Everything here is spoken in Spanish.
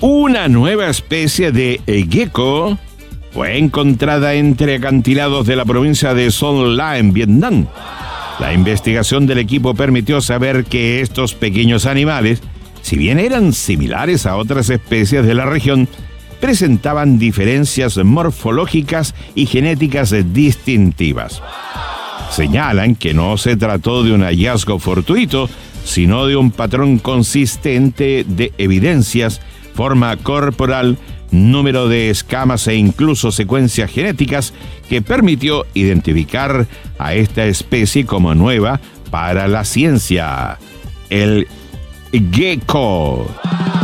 Una nueva especie de gecko fue encontrada entre acantilados de la provincia de Son La en Vietnam. La investigación del equipo permitió saber que estos pequeños animales, si bien eran similares a otras especies de la región, presentaban diferencias morfológicas y genéticas distintivas. Señalan que no se trató de un hallazgo fortuito, sino de un patrón consistente de evidencias, forma corporal, número de escamas e incluso secuencias genéticas que permitió identificar a esta especie como nueva para la ciencia, el gecko.